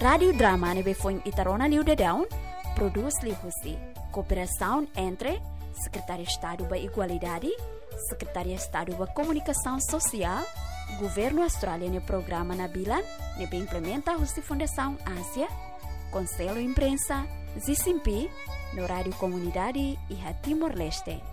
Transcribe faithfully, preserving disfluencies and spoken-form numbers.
Radio Drama nebe foi Itarona Liu de Down, produz Liu Husi. Cooperação entre Secretaria de Estado da Igualdade, Secretaria de Estado da Comunicação Social, Governo Australiano Programa Nabila, nebe implementa a Fundação Ásia, Conselho Imprensa, Z C M P, no Rádio Comunidade e a Timor-Leste.